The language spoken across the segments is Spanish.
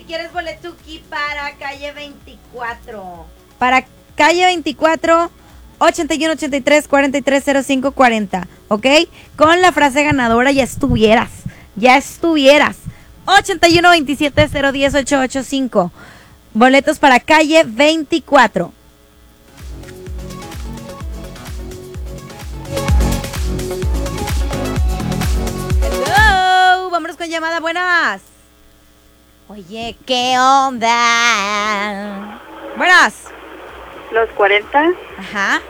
quieres boletuki para calle 24. Para calle 24, 81 83 43 05 40, ¿ok? Con la frase ganadora ya estuvieras. 81 27 010 885. Boletos para calle 24. Hello, vámonos con llamada. Buenas. Oye, ¿qué onda? Buenas. Los 40. Ajá.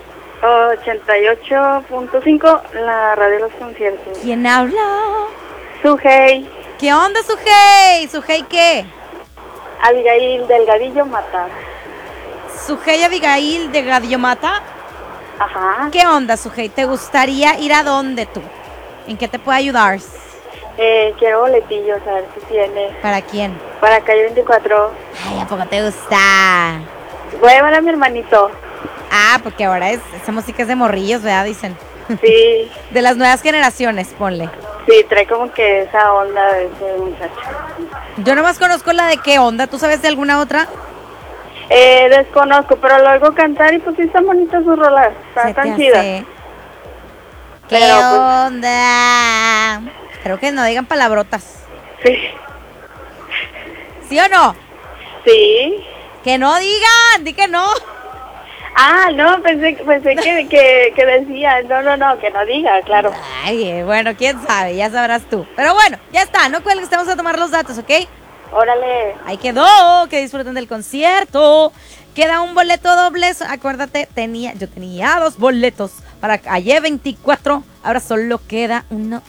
88.5, la radio de los conciertos. ¿Quién habla? Sujei. ¿Qué onda, Sujei? ¿Sujei qué? Abigail Delgadillo Mata. ¿Sujei Abigail de Gadiomata? Ajá. ¿Qué onda, Sujei? ¿Te gustaría ir a dónde tú? ¿En qué te puedo ayudar? Quiero boletillos, a ver si tiene. ¿Para quién? Para calle 24. Ay, ¿a poco te gusta? Voy a llevar a mi hermanito. Ah, porque ahora esa música es de morrillos, ¿verdad? Dicen. Sí. De las nuevas generaciones, ponle. Sí, trae como que esa onda de ese muchacho. Yo nomás conozco la de qué onda. ¿Tú sabes de alguna otra? Desconozco, pero lo oigo cantar y pues sí están bonitas sus rolas. Están tan chidas. ¿Qué Pero, pues, onda? Creo que no digan palabrotas. sí. ¿Sí o no? Sí. Que no digan, di que no. Ah, no, pensé que decía, no, que no diga, claro. Ay, bueno, quién sabe, ya sabrás tú. Pero bueno, ya está, no cuelgues, vamos a tomar los datos, ¿ok? Órale. Ahí quedó, que disfruten del concierto. Queda un boleto doble, acuérdate, yo tenía 2 boletos para calle 24, ahora solo queda uno.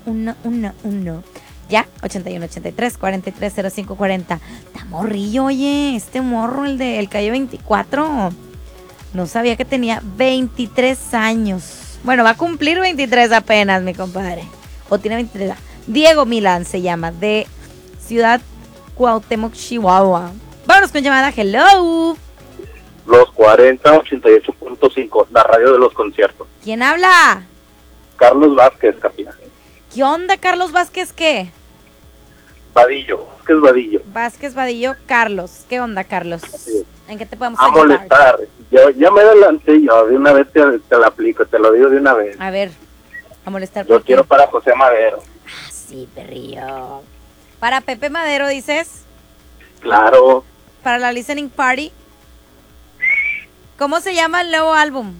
Ya, 81 83 43 05 40. Está morrillo, oye, este morro, el calle 24. No sabía que tenía 23 años. Bueno, va a cumplir 23 apenas, mi compadre. O tiene 23. Diego Milán se llama, de Ciudad Cuauhtémoc, Chihuahua. Vámonos con llamada. Hello. Los 40, 88.5, la radio de los conciertos. ¿Quién habla? Carlos Vázquez, capitán. ¿Qué onda, Carlos Vázquez? ¿Qué? Vadillo, Vázquez Vadillo. Vázquez Vadillo, Carlos. ¿Qué onda, Carlos? ¿En qué te podemos A ayudar? molestar. Yo ya me adelanté, yo de una vez te la aplico, te lo digo de una vez. A ver, a molestar. Yo quiero para José Madero. Ah, sí, perrillo. Para Pepe Madero, dices. Claro. Para la Listening Party. ¿Cómo se llama el nuevo álbum?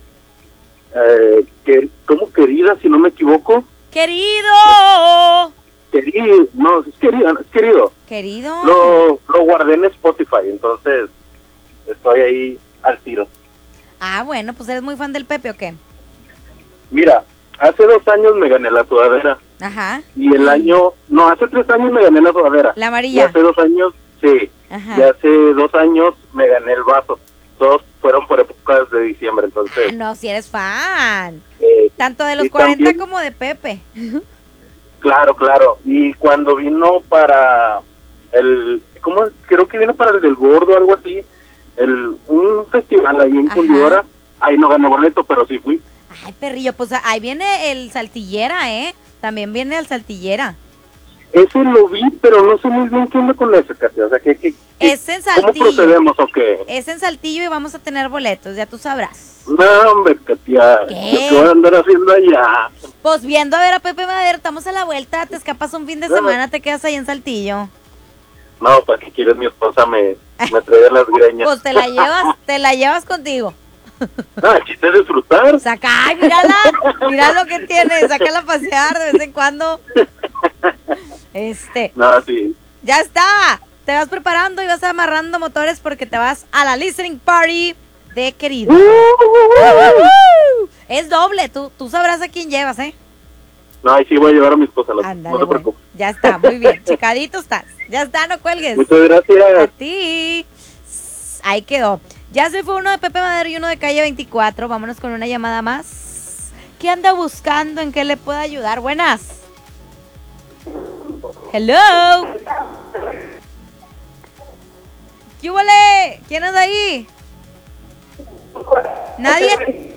¿Cómo querida, si no me equivoco? ¡Querido! Querido, no, es querido. ¿Querido? Lo guardé en Spotify, entonces estoy ahí al tiro. Ah, bueno, pues eres muy fan del Pepe, ¿o qué? Mira, hace 2 años me gané la sudadera. Ajá. Y hace 3 años me gané la sudadera. La amarilla. Y hace 2 años, sí. Ajá. Y hace 2 años me gané el vaso. Todos fueron por épocas de diciembre, entonces. No, si eres fan. eh, Tanto de los y 40 también, como de Pepe. Claro. Y cuando vino para creo que vino para el del Gordo, algo así, un festival ahí en Ajá. Fundidora, ahí no gané boleto, pero sí fui. Ay, perrillo, pues ahí viene el Saltillera, ¿eh? También viene el Saltillera. Ese lo vi, pero no sé muy bien qué onda con ese, Katia. O sea, Es en ¿cómo Saltillo. procedemos o qué? Es en Saltillo y vamos a tener boletos, ya tú sabrás. No, hombre, Katia, ¿Qué? ¿qué voy a andar haciendo allá? Pues viendo a ver a Pepe Madero, estamos a la vuelta, te escapas un fin de semana, te quedas ahí en Saltillo. No, ¿para qué quieres? Mi esposa me trae las greñas. Pues te la llevas contigo. Ah, chiste de disfrutar. Saca, ay, mira lo que tiene, sácala a pasear de vez en cuando. No, sí. Ya está, te vas preparando y vas amarrando motores porque te vas a la listening party de Querido. Es doble, tú sabrás a quién llevas, ¿eh? No, ahí sí voy a llevar a mi esposa, Ándale, no te preocupes. ya está, muy bien, checadito estás. Ya está, no cuelgues. Muchas gracias. A ti. Ahí quedó. Ya se fue uno de Pepe Madero y uno de calle 24. Vámonos con una llamada más. ¿Qué anda buscando? ¿En qué le puedo ayudar? Buenas. Hello. ¿Qué huele? ¿Quién anda ahí? ¿Nadie?